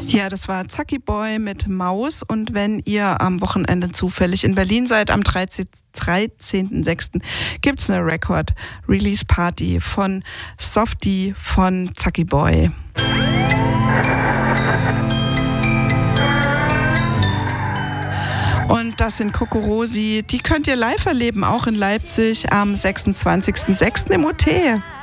Ja, das war Zacki Boy mit Maus. Und wenn ihr am Wochenende zufällig in Berlin seid, am 13.06. gibt es eine Record-Release-Party von Softie von Zacki Boy. Und das sind Kokorosi, die könnt ihr live erleben, auch in Leipzig am 26.06. im OT.